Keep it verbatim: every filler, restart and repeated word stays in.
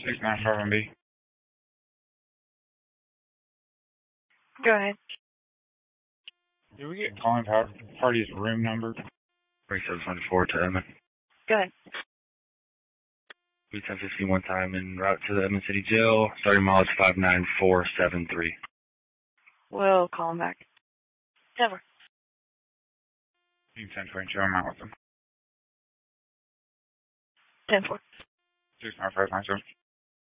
six nine five one B. Go ahead. Did we get calling power party's room number? Bring seven hundred four to Edmond. Go ahead. We ten fifteen one time en route to the Edmond City Jail. Starting mileage five nine four seven three. We'll call him back. Never. You can send for intro. I'm out with them. ten four. six nine five nine seven.